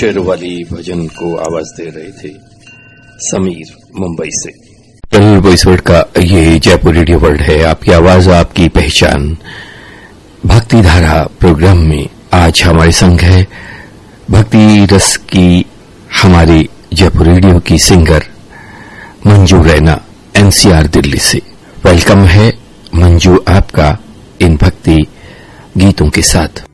शेरवाली भजन को आवाज दे रहे थे समीर मुंबई से। वॉइस वर्ल्ड का ये जयपुर रेडियो वर्ल्ड है, आपकी आवाज आपकी पहचान। भक्ति धारा प्रोग्राम में आज हमारे संग है भक्ति रस की हमारे जयपुर रेडियो की सिंगर मंजू रैना एनसीआर दिल्ली से। वेलकम है मंजू आपका इन भक्ति गीतों के साथ।